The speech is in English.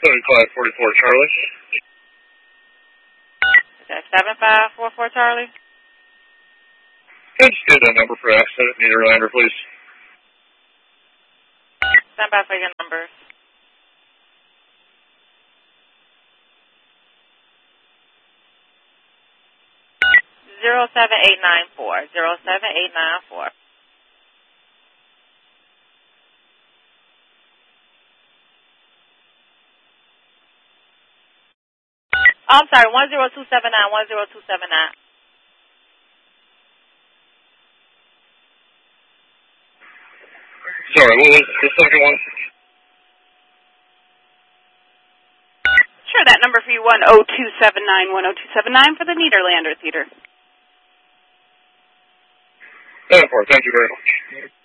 7544 Charlie. That's 7544 Charlie. Can I just get a number for accident, Nederlander, please? Stand by for your numbers. Zero 07894. 07894. Oh, I'm sorry, 10279, 10279. Sorry, what was the second one? Sure, that number for you, 10279, 10279 for the Nederlander Theater. Thank you very much.